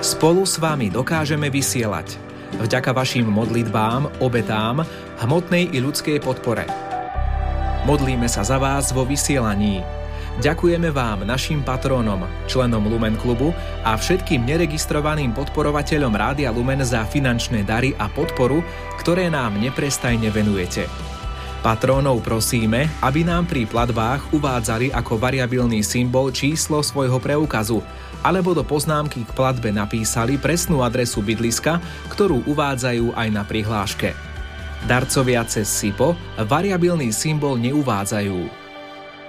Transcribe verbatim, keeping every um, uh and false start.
Spolu s vami dokážeme vysielať. Vďaka vašim modlitbám, obetám, hmotnej i ľudskej podpore. Modlíme sa za vás vo vysielaní. Ďakujeme vám, našim patrónom, členom Lumen klubu a všetkým neregistrovaným podporovateľom Rádia Lumen za finančné dary a podporu, ktoré nám neprestajne venujete. Patrónov prosíme, aby nám pri platbách uvádzali ako variabilný symbol číslo svojho preukazu alebo do poznámky k platbe napísali presnú adresu bydliska, ktorú uvádzajú aj na prihláške. Darcovia cez SIPO variabilný symbol neuvádzajú.